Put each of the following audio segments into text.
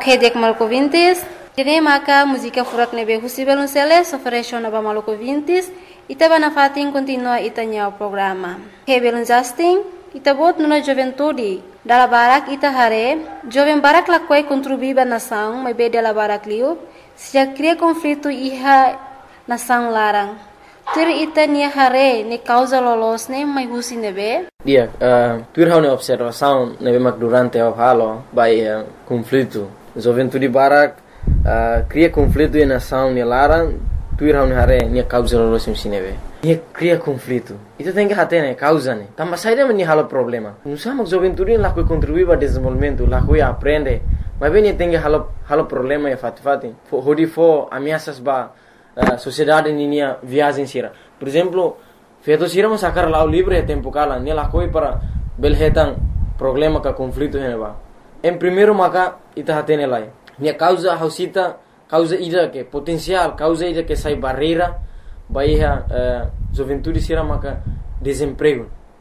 Kedek Malco Vintis, Tine Maca, música furak nebe Husibelun Celes, oferece na Malco Vintis, Itaba na fatin continua itanya o programa. Hebelun Justin, Itabot nuna juventude, dala barak ita hare, jovem barak lakwai contribuiba nação, mas be dela barak liu, se já cria conflito iha nação larang. Tur ita nia hare, ne causa lolos ne, mas husi nebe? Dia, tur hau ne observação nebe mak durante o halo, by conflito. Juventude barak cria conflito e nação ne larang, tur hau ne hare, nia causa lolos ne nebe. Nia cria conflito. Itu tem que hate ne causa ne. Tamba saída men halo problema. Não sama juventude lá que contribui para desenvolvimento, lá que aprende. Mas bem tem que halo problema e fati. Hodi fo ameaças ba sociedade ninia viagem sira. Por exemplo, feito sira mas sacar lá o livre tempo kala, ne lá coi para belhetan problema ka conflito ne ba. Em primeiro maka ita hate ne lai. Nia causa hausita, causa ida que potencial, causa ida que sai barreira. Bahia juventude sira maka desemprego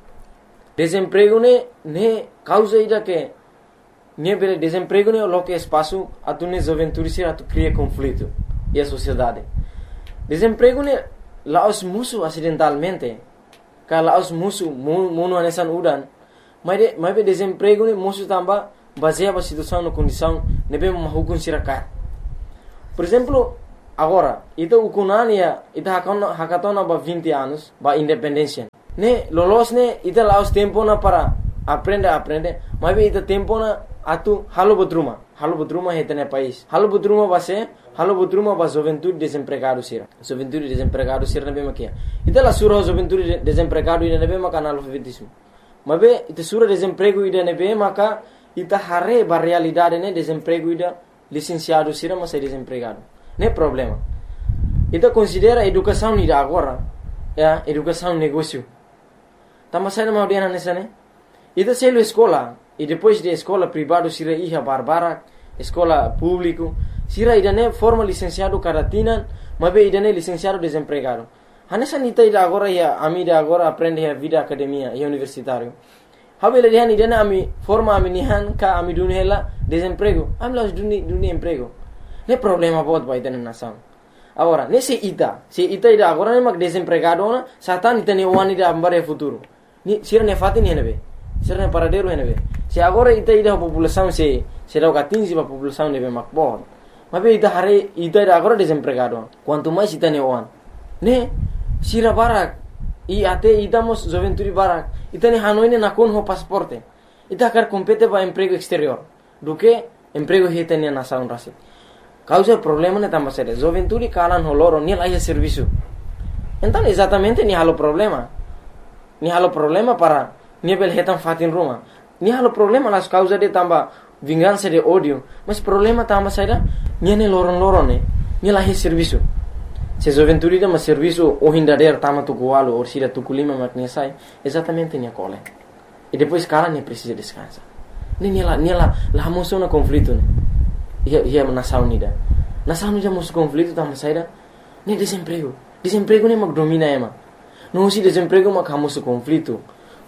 ne causa ida que ne bele desemprego ne lo que espaço atu ne juventude sira atu cria conflito e a sociedade desemprego ne laos musu acidentalmente ka laos musu muno anesan udan mas be desemprego ne musu tamba baseia situação no condição ne be mahukun sira ka por exemplo. Agora, itu ukunania, itu hakatona ba 20 anos, ba independência. Ne, lolos ne, itu laos tempo na para aprende, mas itu tempo na atu halo bodruma hetene país. Halo bodruma ba juventude desempregado sira. Juventude desempregado sira nebe makia. Itu la sura juventude desempregado ida nebe maka analfabetismo. Mas itu sura desemprego ida nebe maka itu hare ba realidade ne desemprego ida licenciado sira mas é desempregado. Não é problema. Então considera educação ida agora, educação negócio. Tama sai na audiana nessa né? Então se ele escola e depois de escola privado sira iha barbara, escola público, sira ida né forma licenciado caratina, mas be ida né licenciado desempregado. Hanessa nita ida agora ia amida agora aprende a vida academia e universitário. Habele dia ida né ami forma ami nihan ka ami dunela desemprego. Ami las duni emprego. Não é problema bot vai ter na nação. Agora, se ita ida agora nem mag desempregado na, satan ita ne wani da ambare futuro. Ni sira ne fati ne nebe. Sira ne paradero nebe. Se agora ita ida população se dá 15 para população nebe mag bot. Mas be ita hare ita ida agora desempregado. Quanto mais ita ne wan. Ne sira barak e até ita mos juventude barak. Ita ne hanoi ne nakon ho pasaporte. Ita quer compete para emprego exterior. Do que emprego hita ne nação rasi. Causa problema ne tamba sério. Juventude kalan holoro ni lá serviço. Então exatamente ni halo problema. Ni halo problema para ni bel hetan fatin Roma. Ni halo problema las causa de tamba vingança de ódio. Mas problema tamba sério ni ne loron ne. Ni lá serviço. Se juventude de mas serviço o hindader tama tukualo ou sira tukulima maknya sai exatamente ni cole. E depois kalan ni precisa descansar. Ni lá moção na conflito ne. Ia nação unida musu conflito tama saída nem desemprego ne mag domina ema não se desemprego mag hamusu conflito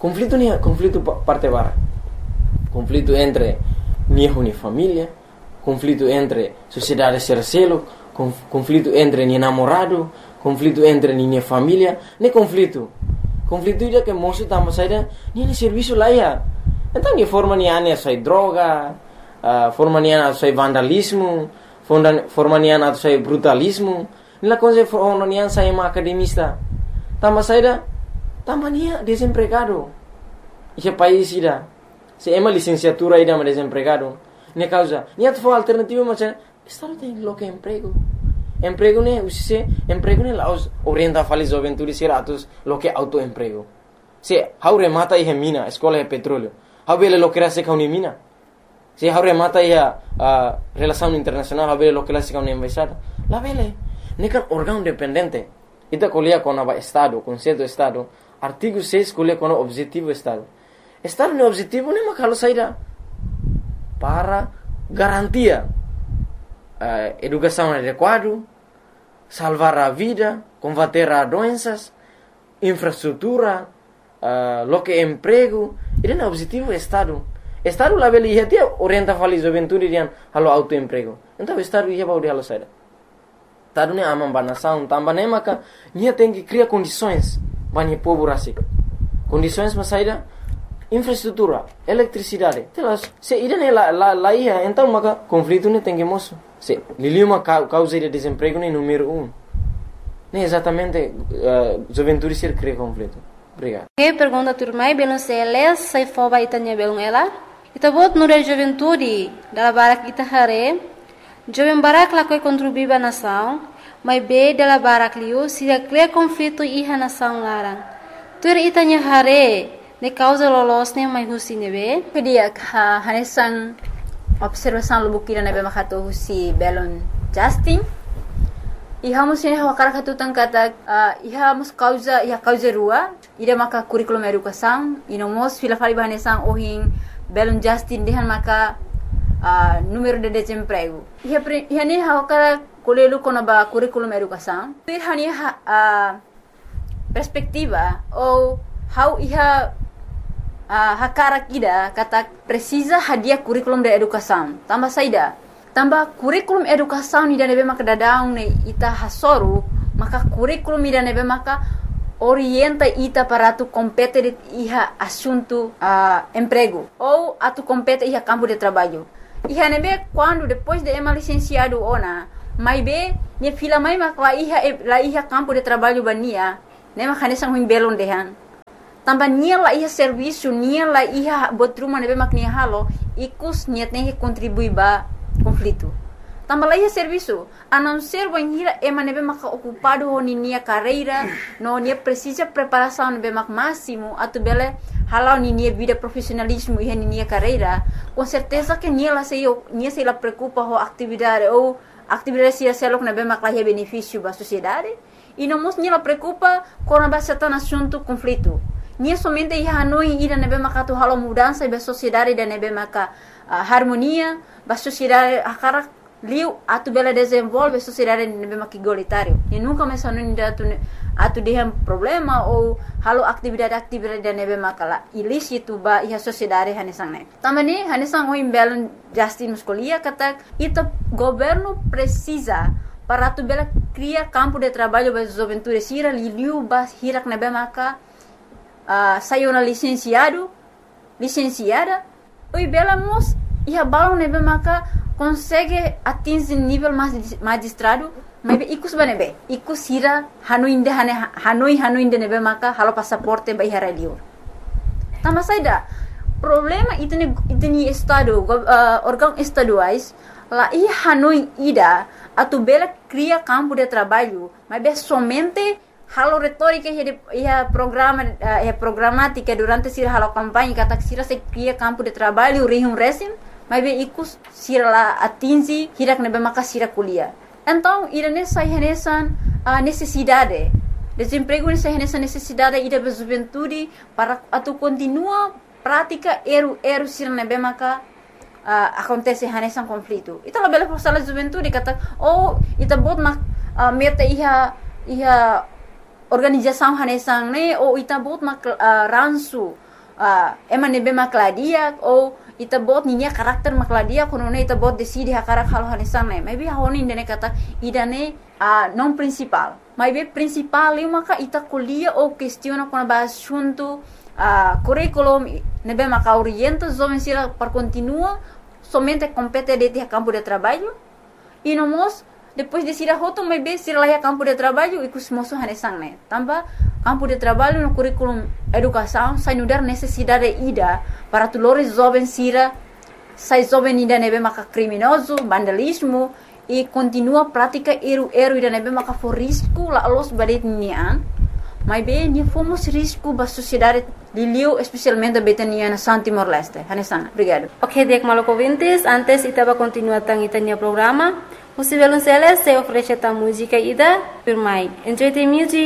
parte bara conflito entre minha família conflito entre sociedade sercelo conflito entre ni namorado conflito entre minha família ne conflito ida que moço tama saída nem serviço lá ia então ni forma ni ane sai droga forma niana sai vandalismo, forma niana sai brutalismo, nila coisa forma niana sai academista. Tama saída, tama nia desempregado. Esse país ida, se ema licenciatura ida mas desempregado. Ne causa, nia tu alternativa mas estado tem loca emprego. Emprego ne lá os orienta fali juventude seratus loca autoemprego. Se haure mata e mina, escola de petróleo. Haure lo que se cauni mina. Se haure mata a relação internacional, haver lo que lá se cauni embaixada. La vele, nekan órgão dependente. Ita colia com o Estado, conceito do Estado. Artigo 6 colia com o objetivo do Estado. Estado no objetivo nem makalo saída para garantia educação adequada, salvar a vida, combater as doenças, infraestrutura, lo que emprego. Ele é o objetivo do Estado. Estado lá beli ia dia orienta fali juventude dian halo autoemprego. Então estado ia bauri halo saída. Estado ne amam banação, tambah ne maka nia tem que criar condições banyak povo rasik. Condições mas saída infraestrutura, eletricidade. Telas, se ida ne la ia, então maka conflito ne tem que moço. Se liliuma causa de desemprego ne número 1. Ne exatamente juventude ser cria conflito. Obrigado. Que pergunta turmai belum seles sai foba itanya belum ela. Ita bot nure juventude dala barak ita hare. Jovem barak la koi contribuiba nação, mas be dala barak liu se cria conflito iha nação larang. Tur itanya hare ne causa lolos ne mai husi nebe. Kedia hanesan observação lubukira nebe makato husi belon Justin. Iha musin hawakara katutang kata iha mus causa rua ida maka curriculum educação inomos fila fali bahanesang ohin belon Justin dehan maka número de desemprego. Iha ne hawakara kolelu kona ba curriculum educação. Iha ni perspectiva ou how iha hakara kida kata precisa hadia curriculum de educação. Tambah saida. Tambah curriculum educação ni nebe maka dadaung ne ita hasoru maka curriculum ni nebe maka orienta ita para tu compete iha assunto emprego ou atu compete iha campo de trabalho. Iha nebe quando depois de ema licenciado ona mai be ne fila mai maka la iha campo de trabalho bania ne maka nesang huim belon dehan. Tambah nia la iha serviço nia la iha botruma nebe mak nia halo ikus nia tem que contribuir ba conflito. Tambah la iha serviço a não ser banhira ema nebe mak ocupado ho nia carreira no nia precisa preparação nebe mak máximo atu bele halau nia vida profissionalismo iha nia carreira com certeza que nia se la preocupa ho atividade ou atividade se selok nebe mak la iha benefício ba sociedade e não mos nia la preocupa com a certain assunto conflito. Nia somente iha hanoi ida nebe maka tu halo mudança ba sociedade da nebe maka harmonia ba sociedade akara liu atu bela desenvolve sociedade nebe maka igualitário. E nunca mais hanoi atu dehem problema ou halo atividade da nebe maka la ilícito ba iha sociedade hanesang ne. Tamani hanesang o imbelon Justin Muscolia kata ita governo precisa para tu bela cria campo de trabalho ba juventude sira liu ba hirak nebe maka saiu na licenciada, o bela mos iha balão nebe maka consegue atingir nível magistrado, mas ikus banebe, ikus hira hanoi inde nebe maka halo passaporte ba iha radio. Tambah saida problema itni estado órgão estaduais lá iha hanoi ida atu bela cria campo de trabalho, mas be somente halo retórica ia programática durante sira halo campanha kata sira se cria campo de trabalho rihum resim mas be ikus sira la atingi hirak nebe maka sira kuliah. Então irane sai hanesan necessidade desemprego nessa hanesan necessidade ida be juventude para atu continua prática eru sira nebe maka acontece hanesan conflito. Ita la bela forsala juventude kata ita bot mak meta iha organização hanesang ne ou ita bot mak ransu ema nebe makladia ou ita bot ninya karakter makladia kono ne ita bot decide hakarak halo hanesang ne maybe honi ne kata idane non principal maybe principal maka ita kuliah ou questiona kono ba assunto curriculum nebe maka orienta jovem sira para continua somente compete de campo de trabalho e nomos depois de sira hoto mai be sira lá campo de trabalho e cusmoso hanesang ne tambah campo de trabalho no curriculum educação sai nudar necessidade ida para tulores jovem sira sai jovem ida nebe maka criminoso vandalismo e continua prática eru ida nebe maka for risco la los badet nian mai be ni fomos risco ba sociedade liliu especialmente betania na Timor Leste hanesang. Obrigado. Ok, dek maloko vintes antes itaba continua tang itanya programa. Musivelun Celes se oferece ta música ida por mai. Enjoy the music.